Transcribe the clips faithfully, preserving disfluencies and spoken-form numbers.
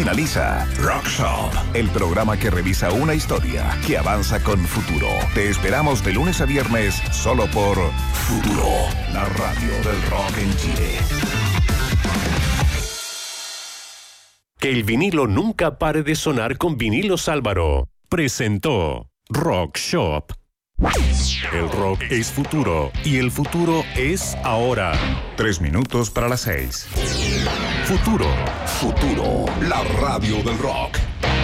finaliza Rock Shop, el programa que revisa una historia que avanza con futuro. Te esperamos de lunes a viernes solo por Futuro, la radio del rock en Chile. Que el vinilo nunca pare de sonar con Vinilos Álvaro. Presentó Rock Shop. El rock es futuro y el futuro es ahora. Tres minutos para las seis. Futuro. Futuro, la radio del rock.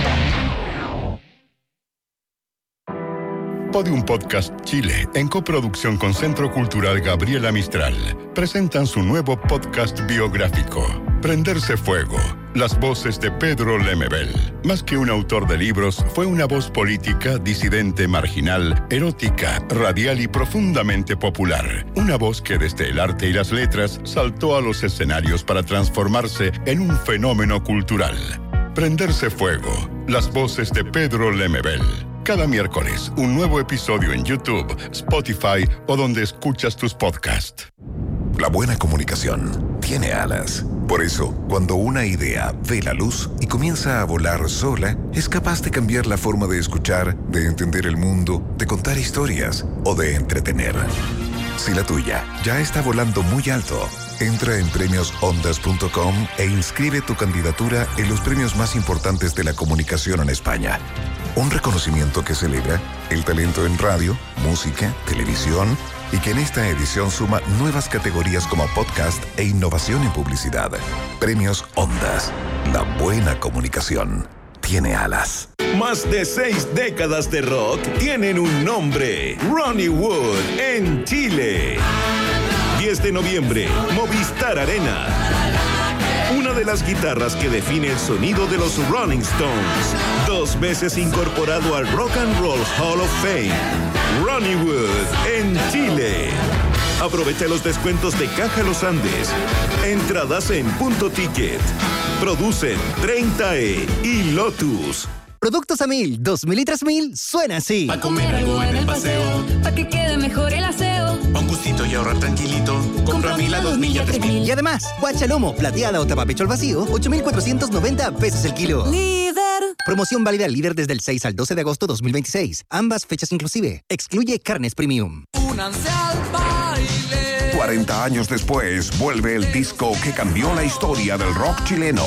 Podium Podcast Chile, en coproducción con Centro Cultural Gabriela Mistral, presentan su nuevo podcast biográfico, Prenderse Fuego. Las voces de Pedro Lemebel. Más que un autor de libros, fue una voz política, disidente, marginal, erótica, radial y profundamente popular. Una voz que desde el arte y las letras saltó a los escenarios para transformarse en un fenómeno cultural. Prenderse Fuego. Las voces de Pedro Lemebel. Cada miércoles, un nuevo episodio en YouTube, Spotify o donde escuchas tus podcasts. La buena comunicación tiene alas. Por eso, cuando una idea ve la luz y comienza a volar sola, es capaz de cambiar la forma de escuchar, de entender el mundo, de contar historias o de entretener. Si la tuya ya está volando muy alto, entra en premios ondas punto com e inscribe tu candidatura en los premios más importantes de la comunicación en España. Un reconocimiento que celebra el talento en radio, música, televisión y que en esta edición suma nuevas categorías como podcast e innovación en publicidad. Premios Ondas. La buena comunicación tiene alas. Más de seis décadas de rock tienen un nombre. Ronnie Wood en Chile. diez de noviembre, Movistar Arena. Una de las guitarras que define el sonido de los Rolling Stones. Dos veces incorporado al Rock and Roll Hall of Fame. Ronnie Wood en Chile. Aprovecha los descuentos de Caja Los Andes. Entradas en Punto Ticket. Producen treinta E y Lotus. Productos a mil, dos mil y tres mil, suena así. Pa' comer algo en el paseo, pa' que quede mejor el aseo. Pa' un gustito y ahorrar tranquilito, compra a mil a dos mil y a tres mil. Y además, guachalomo, plateada o tapapecho al vacío, ocho mil cuatrocientos noventa pesos el kilo. Líder. Promoción válida al líder desde el seis al doce de agosto dos mil veintiséis. Ambas fechas inclusive. Excluye carnes premium. Únanse al baile. cuarenta años después, vuelve el disco que cambió la historia del rock chileno.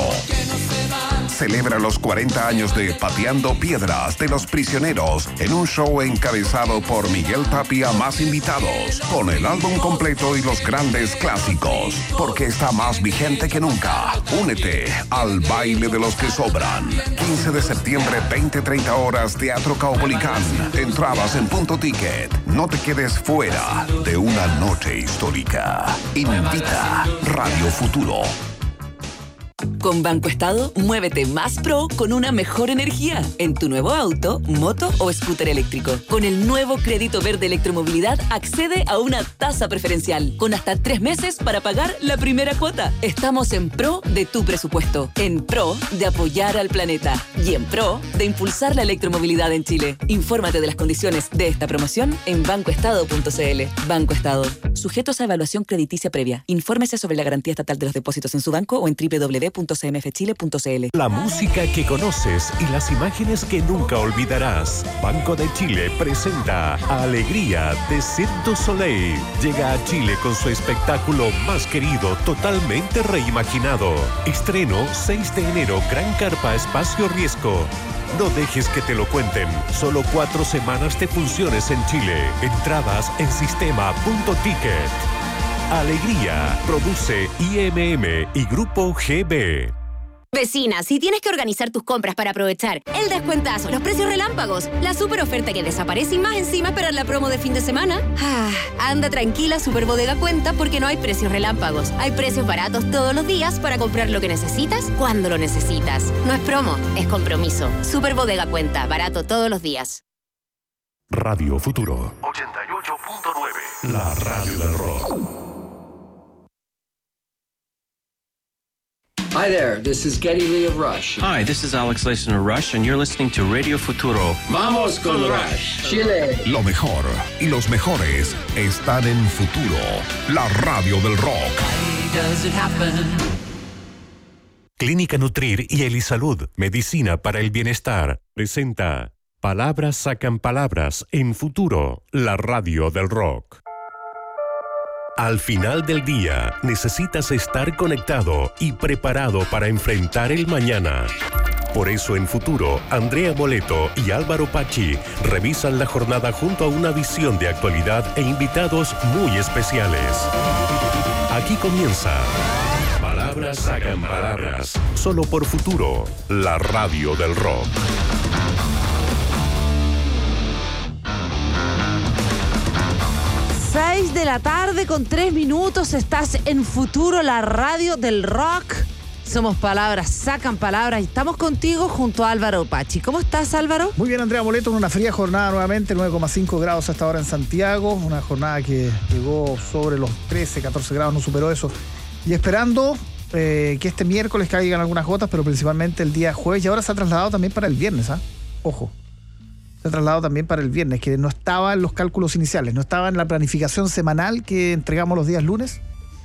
Celebra los cuarenta años de Pateando Piedras de Los Prisioneros en un show encabezado por Miguel Tapia más invitados, con el álbum completo y los grandes clásicos, porque está más vigente que nunca. Únete al baile de los que sobran. quince de septiembre, veinte treinta horas, Teatro Caupolicán. Entradas en Punto Ticket. No te quedes fuera de una noche histórica. Invita Radio Futuro. Con Banco Estado, muévete más pro con una mejor energía en tu nuevo auto, moto o scooter eléctrico. Con el nuevo crédito verde electromovilidad, accede a una tasa preferencial con hasta tres meses para pagar la primera cuota. Estamos en pro de tu presupuesto, en pro de apoyar al planeta y en pro de impulsar la electromovilidad en Chile. Infórmate de las condiciones de esta promoción en banco estado punto c l. Banco Estado. Sujetos a evaluación crediticia previa. Infórmese sobre la garantía estatal de los depósitos en su banco o en doble u doble u doble u punto c m f chile punto c l. La música que conoces y las imágenes que nunca olvidarás. Banco de Chile presenta Alegría de Cirque du Soleil. Llega a Chile con su espectáculo más querido, totalmente reimaginado. Estreno seis de enero, Gran Carpa Espacio Riesgo. No dejes que te lo cuenten. Solo cuatro semanas de funciones en Chile. Entradas en sistema punto ticket. Alegría. Produce I M M y Grupo G B. Vecina, si tienes que organizar tus compras para aprovechar el descuentazo, los precios relámpagos, la super oferta que desaparece y más encima esperar la promo de fin de semana, ah, anda tranquila, Super Bodega cuenta porque no hay precios relámpagos. Hay precios baratos todos los días para comprar lo que necesitas cuando lo necesitas. No es promo, es compromiso. Super Bodega cuenta, barato todos los días. Radio Futuro ochenta y ocho punto nueve. La radio del rock. Hi there, this is Geddy Lee of Rush. Hi, this is Alex Lacen of Rush, and you're listening to Radio Futuro. Vamos con Rush, Chile. Lo mejor y los mejores están en Futuro, la radio del rock. Why does it happen? Clínica Nutrir y Elisalud, Medicina para el Bienestar, presenta Palabras sacan palabras en Futuro, la radio del rock. Al final del día, necesitas estar conectado y preparado para enfrentar el mañana. Por eso en Futuro, Andrea Moleto y Álvaro Pachi revisan la jornada junto a una visión de actualidad e invitados muy especiales. Aquí comienza Palabras sacan palabras, solo por Futuro, la radio del rock. seis de la tarde con tres minutos, estás en Futuro, la radio del rock. Somos Palabras sacan palabras y estamos contigo junto a Álvaro Pachi. ¿Cómo estás, Álvaro? Muy bien, Andrea Moleto, en una fría jornada nuevamente, nueve coma cinco grados hasta ahora en Santiago, una jornada que llegó sobre los trece, catorce grados, no superó eso. Y esperando eh, que este miércoles caigan algunas gotas, pero principalmente el día jueves, y ahora se ha trasladado también para el viernes, ¿ah? Ojo. Se ha trasladado también para el viernes, que no estaba en los cálculos iniciales, no estaba en la planificación semanal que entregamos los días lunes.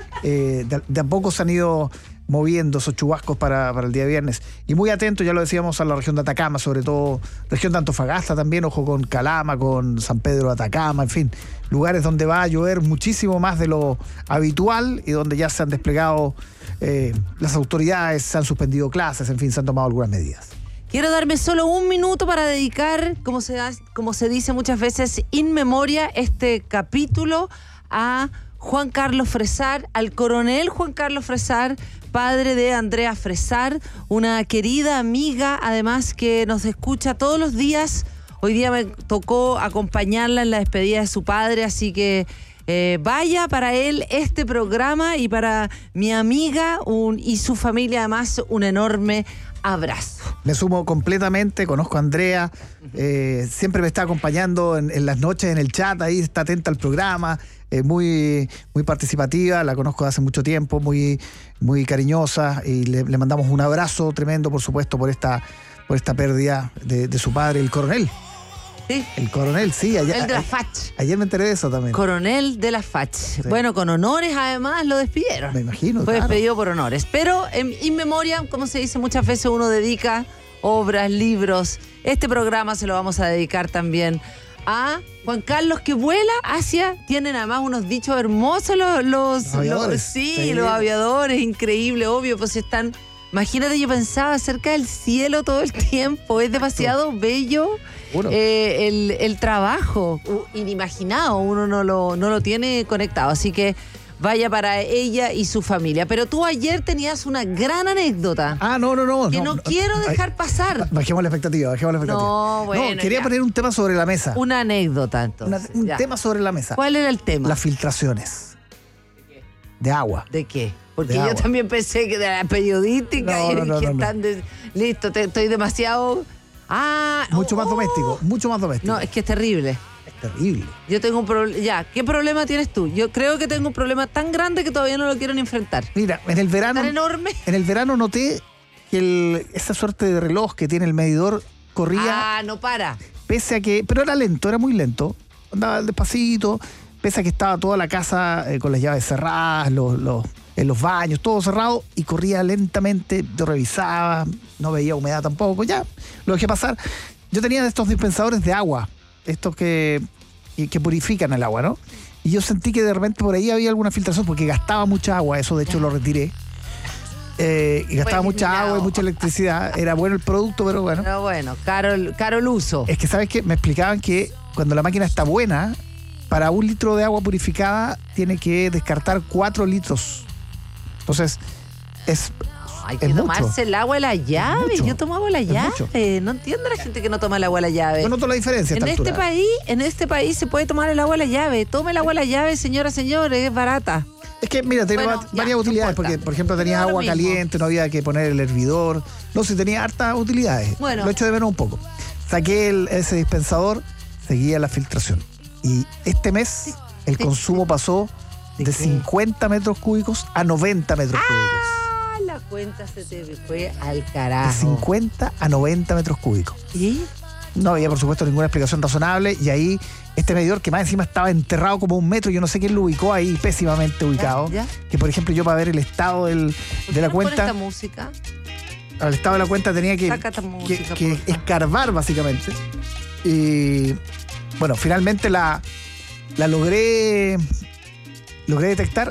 Eh, de, de a poco se han ido moviendo esos chubascos para, para el día viernes. Y muy atentos, ya lo decíamos, a la región de Atacama, sobre todo región de Antofagasta también, ojo con Calama, con San Pedro de Atacama, en fin, lugares donde va a llover muchísimo más de lo habitual y donde ya se han desplegado eh, las autoridades, se han suspendido clases, en fin, se han tomado algunas medidas. Quiero darme solo un minuto para dedicar, como se, como se dice muchas veces, in memoria, este capítulo a Juan Carlos Fresar, al coronel Juan Carlos Fresar, padre de Andrea Fresar, una querida amiga, además, que nos escucha todos los días. Hoy día me tocó acompañarla en la despedida de su padre, así que eh, vaya para él este programa y para mi amiga un, y su familia, además, un enorme abrazo. Me sumo completamente, conozco a Andrea, eh, siempre me está acompañando en, en las noches en el chat, ahí está atenta al programa, eh, muy, muy participativa, la conozco de hace mucho tiempo, muy, muy cariñosa, y le, le mandamos un abrazo tremendo, por supuesto, por esta, por esta pérdida de, de su padre, el coronel. Sí. El coronel, sí. Ayer, el de la F A C. Ayer me enteré de eso también. Coronel de la F A C. Sí. Bueno, con honores además lo despidieron. Me imagino, Fue claro. despedido por honores. Pero en in memoria, como se dice muchas veces, uno dedica obras, libros. Este programa se lo vamos a dedicar también a Juan Carlos, que vuela hacia... Tienen además unos dichos hermosos los... los, los aviadores. Los, sí, sí, los aviadores, increíble, obvio, pues están... Imagínate, yo pensaba acerca del cielo todo el tiempo. Es demasiado bello eh, el, el trabajo. Inimaginado, uno no lo, no lo tiene conectado. Así que vaya para ella y su familia. Pero tú ayer tenías una gran anécdota. Ah, no, no, no. Que no, no quiero no, dejar pasar. Bajemos la expectativa, bajemos la expectativa. No, bueno. No, quería ya. poner un tema sobre la mesa. Una anécdota, entonces. Una, un ya. tema sobre la mesa. ¿Cuál era el tema? Las filtraciones. ¿De qué? De agua. ¿De qué? Porque de yo agua. También pensé que de la periodística no, y no, no, que no, están no. De, listo, te, estoy demasiado. Ah, mucho oh, más doméstico, mucho más doméstico. No, es que es terrible. Es terrible. Yo tengo un problema. Ya, ¿qué problema tienes tú? Yo creo que tengo un problema tan grande que todavía no lo quiero ni enfrentar. Mira, en el verano. ¿Tan enorme? En el verano noté que el, esa suerte de reloj que tiene el medidor corría. Ah, no para. Pese a que. Pero era lento, era muy lento. Andaba despacito. Pese a que estaba toda la casa eh, con las llaves cerradas, los, los, en los baños, todo cerrado, y corría lentamente. Yo revisaba, no veía humedad tampoco. Ya, lo dejé pasar. Yo tenía estos dispensadores de agua, estos que, que purifican el agua, ¿no? Y yo sentí que de repente por ahí había alguna filtración, porque gastaba mucha agua, eso de hecho lo retiré. Eh, y gastaba Fue mucha agua y mucha electricidad. Era bueno el producto, pero bueno. Pero bueno, caro el, caro el uso. Es que, ¿sabes qué? Me explicaban que cuando la máquina está buena, para un litro de agua purificada tiene que descartar cuatro litros. Entonces, es Hay que es tomarse mucho. el agua a la llave. mucho. Yo tomaba la Es llave. mucho. No entiendo la gente que no toma el agua a la llave. Yo noto la diferencia a En esta este altura. país, en este país se puede tomar el agua a la llave. Tome el agua a la llave, señora, señores, es barata. Es que, mira, tiene Bueno, va- ya, varias no utilidades, importa. porque, por ejemplo, tenías Pero lo agua mismo. caliente, no había que poner el hervidor. No, sí, tenía hartas utilidades. Bueno. Lo echo de menos un poco. Saqué el- ese dispensador, seguía la filtración. Y este mes el consumo pasó ¿De de qué? cincuenta metros cúbicos a noventa metros cúbicos. Ah, la cuenta se te fue al De carajo. cincuenta a noventa metros cúbicos. ¿Y? No había, por supuesto, ninguna explicación razonable. Y ahí, este medidor que más encima estaba enterrado como un metro, yo no sé quién lo ubicó ahí, pésimamente ubicado. ¿Ya? Que, por ejemplo, yo para ver el estado del, de la ¿Por qué no cuenta. pones esta música? al estado de la cuenta tenía que, Saca esta que, música, que por favor. escarbar básicamente. Y bueno, finalmente la, la logré logré detectar.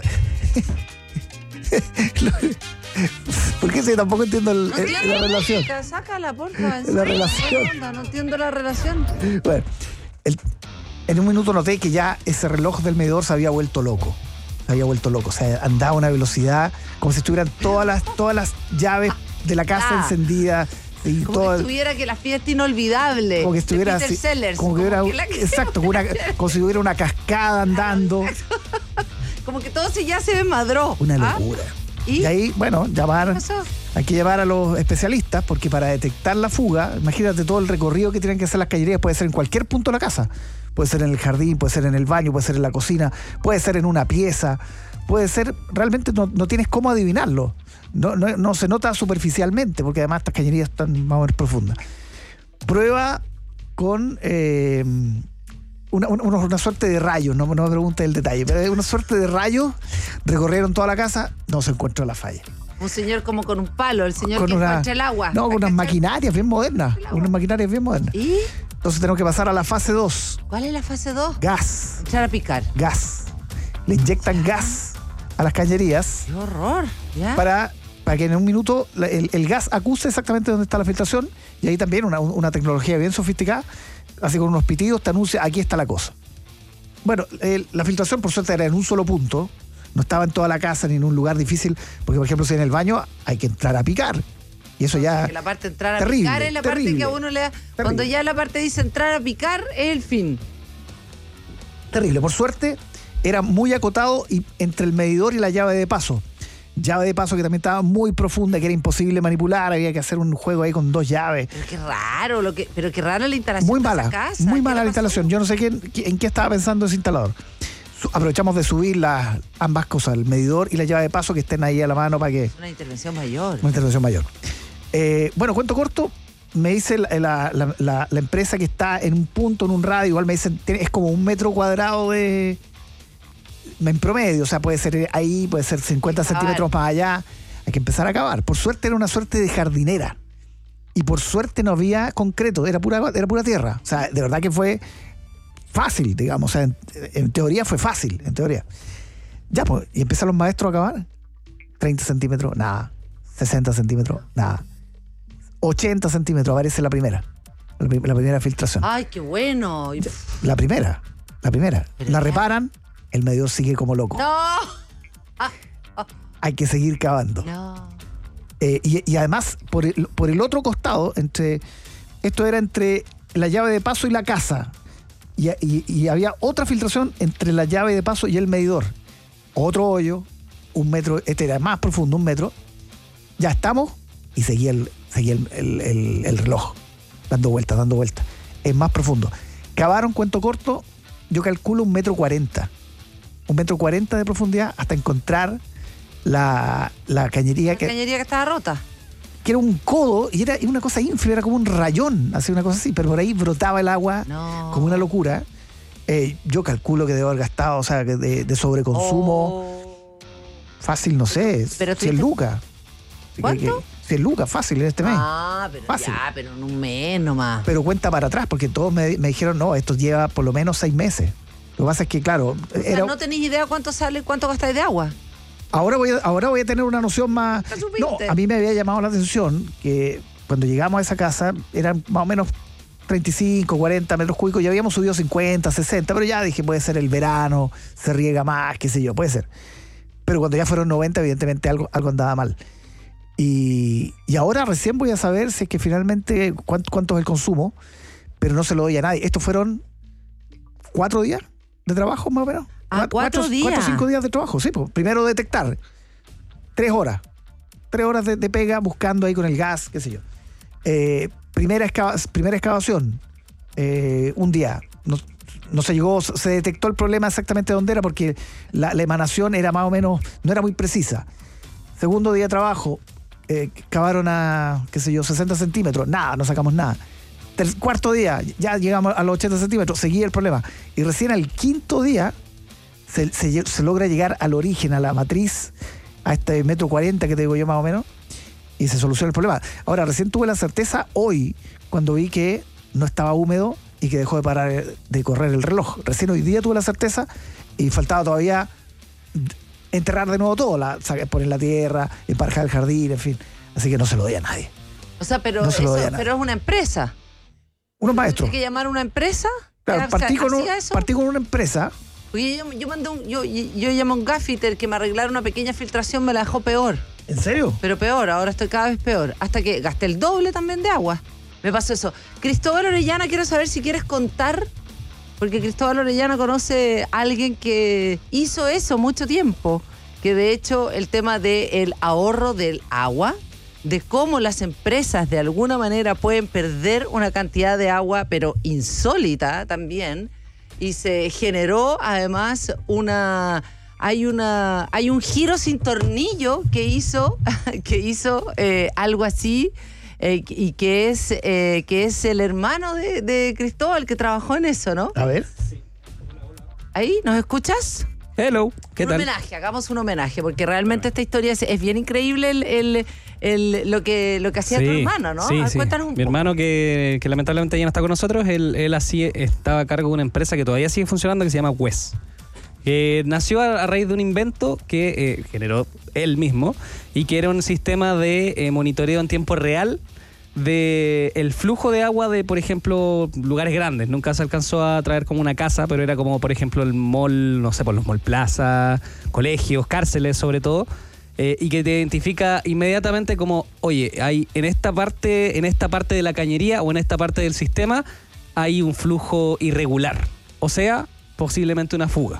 Porque sí, tampoco entiendo el, No el- entiendo la la relación. música, sácala, porfa. La relación. ¿Qué onda? No entiendo la relación. Bueno, el- en un minuto noté que ya ese reloj del medidor se había vuelto loco. Se había vuelto loco. O sea, andaba a una velocidad como si estuvieran todas las, todas las llaves de la casa Ah. encendidas. Y Como todo, que estuviera que la fiesta inolvidable. como que estuviera de Peter así, Sellers. como que hubiera, que la- exacto, como, una- como si hubiera una cascada andando. Como que todo se ya se desmadró. Una ¿Ah? locura. ¿Y? Y ahí, bueno, llamar, ¿Qué pasó? hay que llamar a los especialistas porque para detectar la fuga, imagínate todo el recorrido que tienen que hacer las cañerías, puede ser en cualquier punto de la casa. Puede ser en el jardín, puede ser en el baño, puede ser en la cocina, puede ser en una pieza, puede ser, realmente no, no tienes cómo adivinarlo. No, no, no se nota superficialmente, porque además estas cañerías están más o menos profundas. Prueba con eh, una, una, una suerte de rayos, no, no me pregunte el detalle, pero una suerte de rayos, recorrieron toda la casa, no se encontró la falla. Un señor como con un palo, el señor Con que una- encuentra el agua. No, con unas maquinarias bien modernas, unas maquinarias bien modernas. ¿Y? Entonces tenemos que pasar a la fase dos, ¿Cuál es la fase dos? gas, Echar a picar. gas. Le inyectan gas a las cañerías ¡Qué horror! ¿Ya? para, para que en un minuto la- el, el gas acuse exactamente dónde está la filtración y ahí también una, una tecnología bien sofisticada, así con unos pitidos te anuncia, aquí está la cosa. Bueno, el- la filtración por suerte era en un solo punto, no estaba en toda la casa ni en un lugar difícil, porque por ejemplo si en el baño hay que entrar a picar y eso ya... Que la parte de entrar a terrible, picar es la parte terrible, que a uno le da. Cuando ya la parte dice entrar a picar es el fin. Terrible. Por suerte, era muy acotado y entre el medidor y la llave de paso. Llave de paso que también estaba muy profunda, que era imposible manipular, había que hacer un juego ahí con dos llaves. Pero qué raro, lo que, pero qué raro la instalación Muy de mala, esa casa. muy ¿Qué mala le la pasó? instalación. Yo no sé qué, en qué estaba pensando ese instalador. Su- aprovechamos de subir las ambas cosas, el medidor y la llave de paso, que estén ahí a la mano para que... Una intervención mayor. Una intervención mayor. Eh, bueno, cuento corto, me dice la, la- la- la- la empresa que está en un punto, en un radio, igual me dicen, tiene- es como un metro cuadrado de... En promedio, o sea, puede ser ahí, puede ser cincuenta Hay que centímetros más allá. Hay que empezar a cavar. Por suerte era una suerte de jardinera. Y por suerte no había concreto, era pura, era pura tierra. O sea, de verdad que fue fácil, digamos. O sea, en, en teoría fue fácil, en teoría. Ya, pues, y empiezan los maestros a cavar. treinta centímetros, nada. sesenta centímetros, nada. ochenta centímetros, aparece la primera. La, pri- la primera filtración. Ay, qué bueno. Y- La primera, la primera. Pero La ya. reparan, el medidor sigue como loco. No. Hay que seguir cavando. No. Eh, y, y además, por el, por el otro costado, entre esto era entre la llave de paso y la casa. Y, y- y había otra filtración entre la llave de paso y el medidor. Otro hoyo, un metro, este era más profundo, un metro. Ya estamos, y seguía el, seguía el, el- el- el reloj, dando vueltas, dando vueltas. Es más profundo. Cavaron, cuento corto, yo calculo un metro cuarenta. Un metro cuarenta de profundidad hasta encontrar la, la cañería La que, cañería que estaba rota. que era un codo y era una cosa ínfima, era como un rayón, así una cosa así, pero por ahí brotaba el agua No. como una locura. Eh, yo calculo que debo haber gastado, o sea, que de, de sobreconsumo, Oh. fácil, no sé, Pero cien tuviste- lucas. ¿Cuánto? Que- que- cien lucas, fácil en este mes. Ah, pero Fácil. ya, pero en un mes nomás. Pero cuenta para atrás, porque todos me, me dijeron, no, esto lleva por lo menos seis meses. Lo que pasa es que, claro, O sea, era, no tenéis idea cuánto sale, cuánto gastáis de agua. ahora, voy a, ahora voy a tener una noción más... ¿Te supiste? No, a mí me había llamado la atención que cuando llegamos a esa casa eran más o menos treinta y cinco, cuarenta metros cúbicos, ya habíamos subido cincuenta, sesenta, pero ya dije, puede ser el verano, se riega más, qué sé yo, puede ser. Pero cuando ya fueron noventa, evidentemente algo, algo andaba mal. Y, y ahora recién voy a saber si es que finalmente cuánto, cuánto es el consumo, pero no se lo doy a nadie. Estos fueron cuatro días de trabajo, más o menos. Ah, cuatro días. Cuatro o cinco días de trabajo, sí. Pues. Primero detectar. Tres horas. Tres horas de, de pega buscando ahí con el gas, qué sé yo. Eh, primera, excava- primera excavación. eh, un día. No, no se llegó, se detectó el problema exactamente dónde era porque la, la emanación era más o menos, no era muy precisa. Segundo día de trabajo, eh, cavaron a, qué sé yo, sesenta centímetros. Nada, no sacamos nada. Ter- cuarto día, ya llegamos a los ochenta centímetros, seguía el problema. Y recién al quinto día se, se lle- se logra llegar al origen, a la matriz, a este metro cuarenta que te digo yo más o menos. y se soluciona el problema. Ahora, recién tuve la certeza hoy, cuando vi que no estaba húmedo y que dejó de parar de correr el reloj. Recién hoy día tuve la certeza y faltaba todavía enterrar de nuevo todo, la, poner la tierra, emparejar el jardín, en fin. Así que no se lo doy a nadie. O sea, pero, no eso, pero es una empresa. Unos maestros. ¿Tienes que llamar a una empresa? Claro, partí con, un, partí con una empresa. Oye, yo, yo mandé un, yo, yo llamé a un gaffiter que me arreglara una pequeña filtración, me la dejó peor. ¿En serio? Pero peor, ahora estoy cada vez peor. Hasta que gasté el doble también de agua. Me pasó eso. Cristóbal Orellana, quiero saber si quieres contar, porque Cristóbal Orellana conoce a alguien que hizo eso mucho tiempo, que de hecho el tema del ahorro del agua, de cómo las empresas de alguna manera pueden perder una cantidad de agua, pero insólita también, y se generó además una... Hay una hay un giro sin tornillo que hizo, que hizo eh, algo así, eh, y que es, eh, que es el hermano de, de Cristóbal que trabajó en eso, ¿no? A ver. ¿Ahí? ¿Nos escuchas? Hello, ¿qué un tal? Un homenaje, hagamos un homenaje, porque realmente esta historia es, es bien increíble el, el, el, lo, que, lo que hacía sí, tu hermano, ¿no? Sí, ver, sí. Cuéntanos un Mi poco. hermano que, que lamentablemente ya no está con nosotros, él, él así estaba a cargo de una empresa que todavía sigue funcionando que se llama W E S. Eh, nació a, a raíz de un invento que eh, generó él mismo y que era un sistema de eh, monitoreo en tiempo real de el flujo de agua de, por ejemplo, lugares grandes. Nunca se alcanzó a traer como una casa, pero era como, por ejemplo, el mall, no sé, por los mall plaza, colegios, cárceles sobre todo, eh, y que te identifica inmediatamente como, oye, hay en esta parte, en esta parte de la cañería o en esta parte del sistema hay un flujo irregular, o sea, posiblemente una fuga.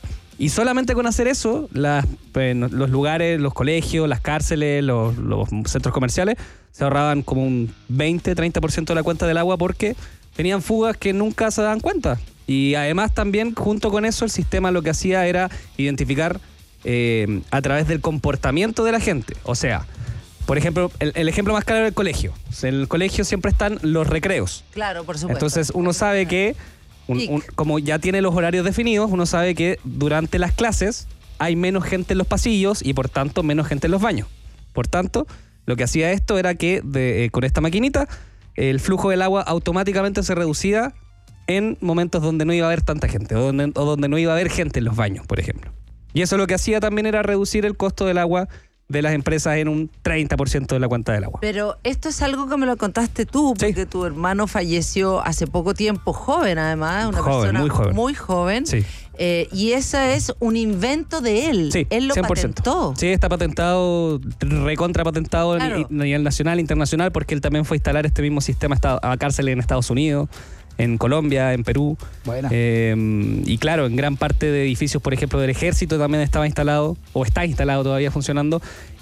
Y solamente con hacer eso, las, pues, los lugares, los colegios, las cárceles, los, los centros comerciales, se ahorraban como un veinte, treinta por ciento de la cuenta del agua porque tenían fugas que nunca se daban cuenta. Y además también, junto con eso, el sistema lo que hacía era identificar eh, a través del comportamiento de la gente. O sea, por ejemplo, el, el ejemplo más claro era el colegio. En el colegio siempre están los recreos. Claro, por supuesto. Entonces uno sabe que... Un, un, como ya tiene los horarios definidos, uno sabe que durante las clases hay menos gente en los pasillos y por tanto menos gente en los baños. Por tanto, lo que hacía esto era que de, eh, con esta maquinita el flujo del agua automáticamente se reducía en momentos donde no iba a haber tanta gente o donde, o donde no iba a haber gente en los baños, por ejemplo. Y eso lo que hacía también era reducir el costo del agua de las empresas en un treinta por ciento de la cuenta del agua. Pero esto es algo que me lo contaste tú, porque sí. Tu hermano falleció hace poco tiempo, joven además, una joven, persona muy joven. Muy joven sí. eh, y ese es un invento de él. Sí, él lo cien por ciento. patentó. Sí, está patentado, recontra patentado claro. a nivel nacional, internacional, porque él también fue a instalar este mismo sistema a cárceles en Estados Unidos, en Colombia, en Perú. Buena. Eh, y claro, en gran parte de edificios, por ejemplo, del ejército también estaba instalado, o está instalado todavía funcionando.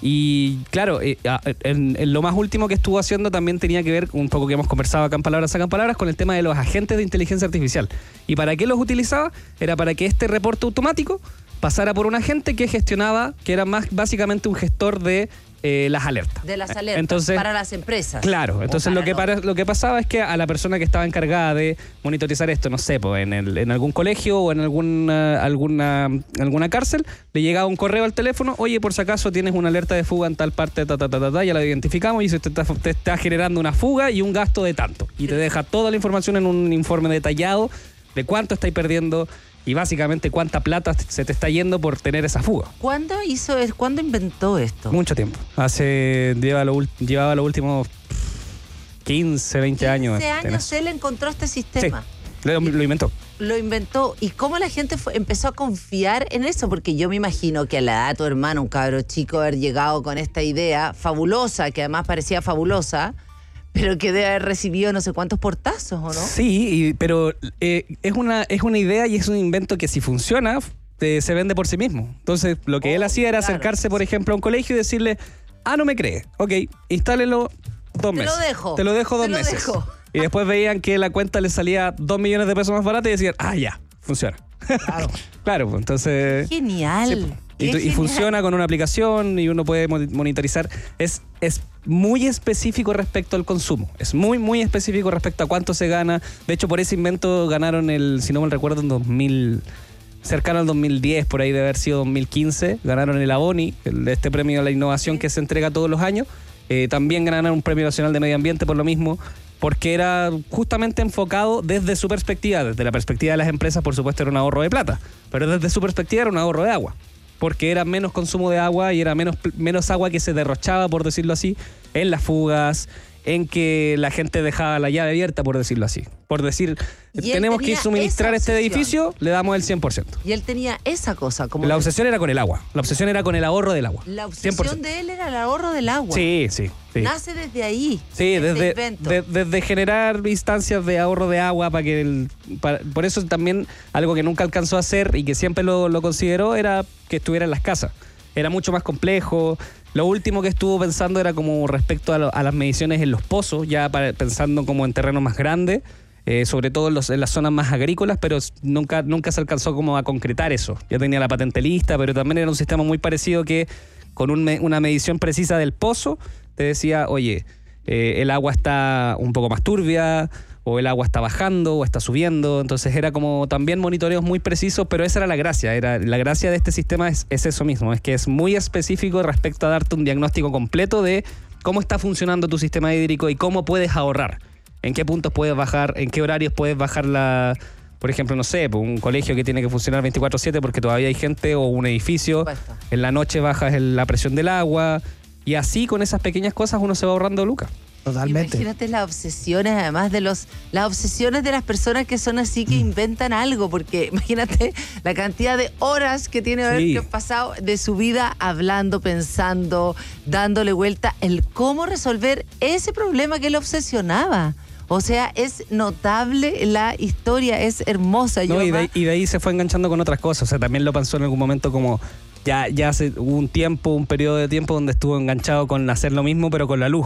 Y claro, eh, en, en lo más último que estuvo haciendo también tenía que ver, un poco que hemos conversado acá en Palabras Sacan Palabras, con el tema de los agentes de inteligencia artificial. ¿Y para qué los utilizaba? Era para que este reporte automático pasara por un agente que gestionaba, que era más básicamente un gestor de Eh, las alertas. De las alertas entonces, para las empresas. Claro, entonces lo que, para, lo que pasaba es que a la persona que estaba encargada de monitorizar esto, no sé, pues en, el, en algún colegio o en alguna, alguna, alguna cárcel, le llegaba un correo al teléfono, oye, por si acaso tienes una alerta de fuga en tal parte, ta, ta, ta, ta, ta, ya la identificamos y se te está, te está generando una fuga y un gasto de tanto. Y te deja toda la información en un informe detallado de cuánto estáis perdiendo y básicamente cuánta plata se te está yendo por tener esa fuga. ¿Cuándo hizo, cuándo inventó esto? Mucho tiempo. Hace, lleva lo, llevaba los últimos quince, veinte años. quince años él encontró este sistema. Sí, lo, lo inventó. Lo inventó. ¿Y cómo la gente fue, empezó a confiar en eso? Porque yo me imagino que a la edad de tu hermano, un cabro chico, haber llegado con esta idea fabulosa, que además parecía fabulosa, pero que debe haber recibido no sé cuántos portazos, ¿o no? Sí, y, pero eh, es, una, es una idea y es un invento que si funciona, te, se vende por sí mismo. Entonces, lo que oh, él hacía era claro. acercarse, por ejemplo, a un colegio y decirle, ah, no me crees, ok, instálelo dos te meses. Te lo dejo. Te lo dejo dos te lo meses. Dejo. Y después veían que la cuenta le salía dos millones de pesos más barata y decían, ah, ya, funciona. Claro. Claro, pues entonces... Genial. Sí, y, y funciona con una aplicación y uno puede monitorizar. Es, es muy específico respecto al consumo. Es muy, muy específico respecto a cuánto se gana. De hecho, por ese invento ganaron el, si no me recuerdo, en dos mil, cercano al dos mil diez, por ahí de haber sido dos mil quince, ganaron el Aboni, el, este premio a la innovación que se entrega todos los años. Eh, también ganaron un Premio Nacional de Medio Ambiente por lo mismo, porque era justamente enfocado desde su perspectiva, desde la perspectiva de las empresas, por supuesto era un ahorro de plata, pero desde su perspectiva era un ahorro de agua, porque era menos consumo de agua y era menos, menos agua que se derrochaba, por decirlo así, en las fugas, en que la gente dejaba la llave abierta, por decirlo así. Por decir, tenemos que suministrar este edificio, le damos el cien por ciento. Y él tenía esa cosa. Como la obsesión era con el agua. La obsesión era con el ahorro del agua. La obsesión cien por ciento de él era el ahorro del agua. Sí, sí. sí. Nace desde ahí. Sí, desde, de, desde generar instancias de ahorro de agua para que el, para, por eso también algo que nunca alcanzó a hacer y que siempre lo, lo consideró era que estuviera en las casas. Era mucho más complejo. Lo último que estuvo pensando era como respecto a, lo, a las mediciones en los pozos, ya para, pensando como en terrenos más grandes, eh, sobre todo en, los, en las zonas más agrícolas, pero nunca, nunca se alcanzó como a concretar eso. Ya tenía la patente lista, pero también era un sistema muy parecido que con un, una medición precisa del pozo te decía, oye, eh, el agua está un poco más turbia, o el agua está bajando o está subiendo, entonces era como también monitoreos muy precisos, pero esa era la gracia, era la gracia de este sistema es, es eso mismo, es que es muy específico respecto a darte un diagnóstico completo de cómo está funcionando tu sistema hídrico y cómo puedes ahorrar, en qué puntos puedes bajar, en qué horarios puedes bajar la, por ejemplo, no sé, un colegio que tiene que funcionar veinticuatro siete porque todavía hay gente, o un edificio, en la noche bajas la presión del agua, y así con esas pequeñas cosas uno se va ahorrando lucas. Totalmente. Imagínate las obsesiones, además de los las obsesiones de las personas que son así, que inventan algo, porque imagínate la cantidad de horas que tiene que Sí. haber pasado de su vida hablando, pensando, dándole vuelta, el cómo resolver ese problema que le obsesionaba. O sea, es notable la historia, es hermosa. No, Yo, y, de, mamá, y de ahí se fue enganchando con otras cosas. O sea, también lo pensó en algún momento como ya, ya hace hubo un tiempo, un periodo de tiempo donde estuvo enganchado con hacer lo mismo, pero con la luz.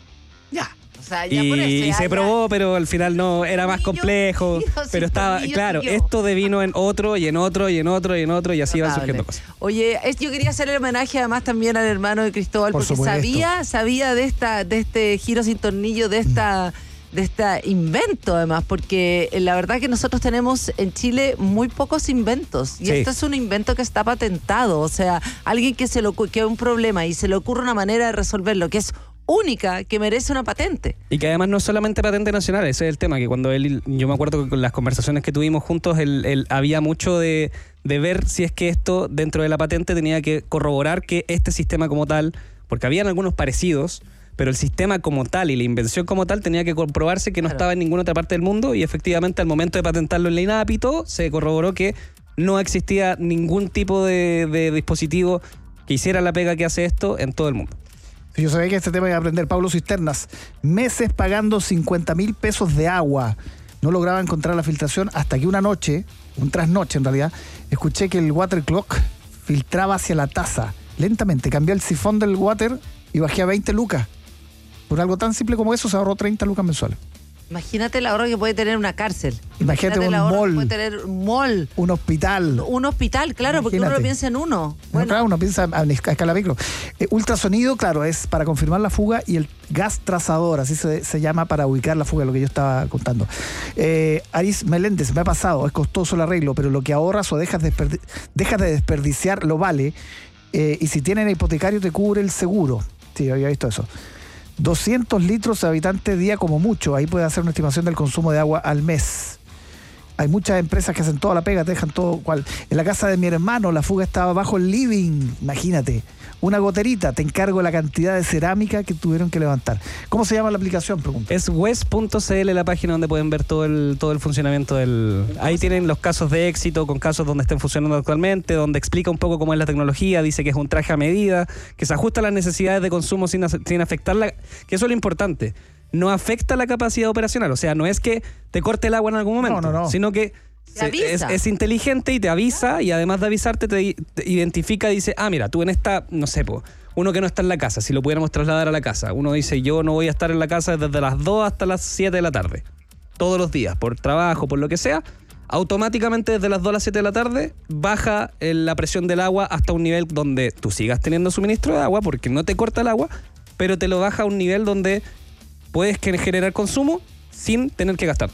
ya. O sea, ya Y, por eso, y ya, se ya. probó, pero al final no, era más Millo, complejo. millo, Pero sí, estaba, millo, claro, millo. esto devino en otro, y en otro, y en otro, y en otro, y así van Notable. surgiendo cosas. Oye, es- yo quería hacer el homenaje además también al hermano de Cristóbal, Por porque supuesto. sabía, sabía de esta, de este giro sin tornillo, de esta, de este invento además, porque eh, la verdad que nosotros tenemos en Chile muy pocos inventos. Y Sí. este es un invento que está patentado. O sea, alguien que se lo que un problema y se le ocurre una manera de resolverlo, que es única, que merece una patente. Y que además no es solamente patente nacional, ese es el tema, que cuando él, yo me acuerdo que con las conversaciones que tuvimos juntos, él, él- había mucho de, de ver si es que esto dentro de la patente tenía que corroborar que este sistema como tal, porque habían algunos parecidos, pero el sistema como tal y la invención como tal tenía que comprobarse que no Claro. estaba en ninguna otra parte del mundo, y efectivamente al momento de patentarlo en la INAPI y todo, se corroboró que no existía ningún tipo de, de dispositivo que hiciera la pega que hace esto en todo el mundo. Sí, yo sabía que este tema iba a aprender. Pablo Cisternas, meses pagando cincuenta mil pesos de agua. No lograba encontrar la filtración hasta que una noche, un trasnoche en realidad, escuché que el water clock filtraba hacia la taza. Lentamente cambié el sifón del water y bajé a veinte lucas. Por algo tan simple como eso se ahorró treinta lucas mensuales. Imagínate el ahorro que puede tener una cárcel. Imagínate un el ahorro mall. que puede tener un mall. Un hospital. Un hospital, claro, porque uno Imagínate. lo piensa en uno. Bueno, claro, uno piensa a escala micro. Eh, ultrasonido, claro, es para confirmar la fuga, y el gas trazador, así se, se llama, para ubicar la fuga, lo que yo estaba contando. Eh, Aris Meléndez, me ha pasado, es costoso el arreglo, pero lo que ahorras o dejas de, desperdi- dejas de desperdiciar lo vale, eh, y si tienen hipotecario te cubre el seguro. Sí, había visto eso. doscientos litros de habitante día como mucho, ahí puede hacer una estimación del consumo de agua al mes. Hay muchas empresas que hacen toda la pega, te dejan todo cual. En la casa de mi hermano la fuga estaba bajo el living, imagínate. Una goterita, te encargo la cantidad de cerámica que tuvieron que levantar. ¿Cómo se llama la aplicación? Pregunta. Es wes punto c l la página donde pueden ver todo el todo el funcionamiento del... Ahí tienen los casos de éxito con casos donde estén funcionando actualmente, donde explica un poco cómo es la tecnología, dice que es un traje a medida, que se ajusta a las necesidades de consumo sin, sin afectar la... Que eso es lo importante. No afecta la capacidad operacional, o sea, no es que te corte el agua en algún momento, No, no, no. sino que se- es, es inteligente y te avisa, y además de avisarte te, te identifica y dice, ah, mira, tú en esta, no sé, po, uno que no está en la casa, si lo pudiéramos trasladar a la casa, uno dice, yo no voy a estar en la casa desde las dos hasta las siete de la tarde, todos los días, por trabajo, por lo que sea, automáticamente desde las dos a las siete de la tarde baja eh, la presión del agua hasta un nivel donde tú sigas teniendo suministro de agua porque no te corta el agua, pero te lo baja a un nivel donde puedes que- generar consumo sin tener que gastar tanto.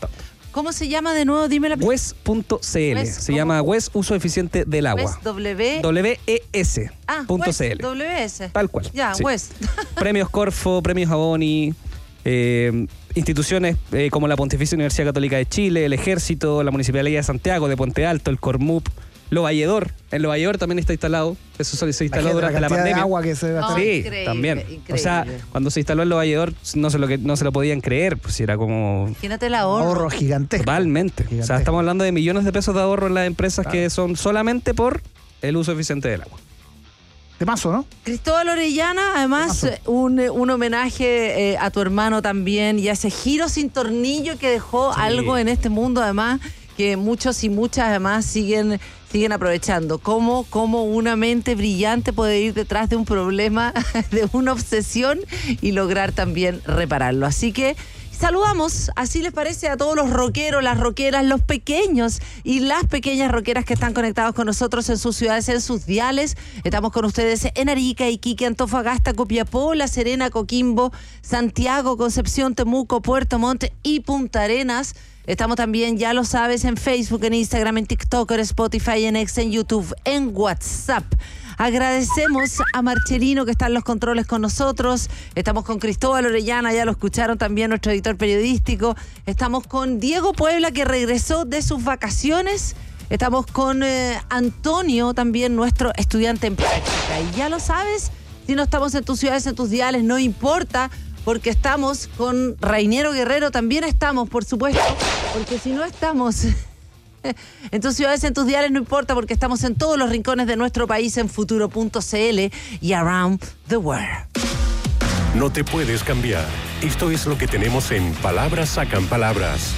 ¿Cómo se llama de nuevo? Dime la W E S punto C L. Wes, Se ¿cómo? llama W E S, uso eficiente del agua. Wes, W. W E S Ah, punto Wes, C L. W S. Tal cual. Ya, sí. Wes. Premios Corfo, premios Aboni, eh, instituciones eh, como la Pontificia Universidad Católica de Chile, el Ejército, la Municipalidad de Santiago, de Puente Alto, el Cormup, Lo Valledor. En Lo Valledor también está instalado. Eso se se instaló durante la, la pandemia. De agua que se No, sí, increíble, también. increíble. O sea, cuando se instaló en Lo Valledor no se lo que no se lo podían creer, pues era como Imagínate el ahorro. ahorro gigantesco. totalmente. Gigantesco. O sea, estamos hablando de millones de pesos de ahorro en las empresas Claro. que son solamente por el uso eficiente del agua. Temazo, ¿no? Cristóbal Orellana, además, un, un homenaje eh, a tu hermano también y a ese giro sin tornillo que dejó Sí. algo en este mundo, además, que muchos y muchas además siguen, siguen aprovechando. Cómo, cómo una mente brillante puede ir detrás de un problema, de una obsesión y lograr también repararlo. Así que saludamos, así les parece, a todos los rockeros, las rockeras, los pequeños y las pequeñas rockeras que están conectados con nosotros en sus ciudades, en sus diales. Estamos con ustedes en Arica, Iquique, Antofagasta, Copiapó, La Serena, Coquimbo, Santiago, Concepción, Temuco, Puerto Montt y Punta Arenas. Estamos también, ya lo sabes, en Facebook, en Instagram, en TikTok, en Spotify, en X, en YouTube, en WhatsApp. Agradecemos a Marcelino que está en los controles con nosotros. Estamos con Cristóbal Orellana, ya lo escucharon también, nuestro editor periodístico. Estamos con Diego Puebla, que regresó de sus vacaciones. Estamos con eh, Antonio, también nuestro estudiante en práctica. Y ya lo sabes, si no estamos en tus ciudades, en tus diales, no importa, porque estamos con Rainiero Guerrero, también estamos, por supuesto, porque si no estamos en tus ciudades, en tus diales, no importa, porque estamos en todos los rincones de nuestro país, en futuro punto c l y around the world. No te puedes cambiar. Esto es lo que tenemos en Palabras Sacan Palabras.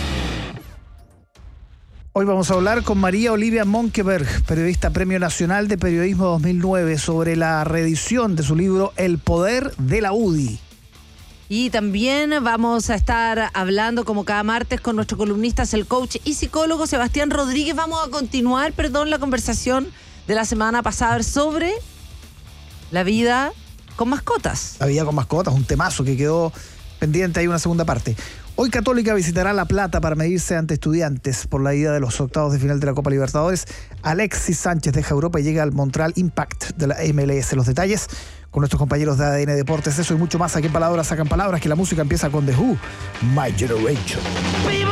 Hoy vamos a hablar con María Olivia Monkeberg, periodista Premio Nacional de Periodismo dos mil nueve, sobre la reedición de su libro El Poder de la U D I. Y también vamos a estar hablando, como cada martes, con nuestro columnista, el coach y psicólogo Sebastián Rodríguez. Vamos a continuar, perdón, la conversación de la semana pasada sobre la vida con mascotas. La vida con mascotas, un temazo que quedó pendiente, hay una segunda parte. Hoy Católica visitará La Plata para medirse ante Estudiantes por la ida de los octavos de final de la Copa Libertadores. Alexis Sánchez deja Europa y llega al Montreal Impact de la M L S. Los detalles con nuestros compañeros de A D N Deportes. Eso y mucho más aquí en Palabras Sacan Palabras, que la música empieza con The Who, My Generation.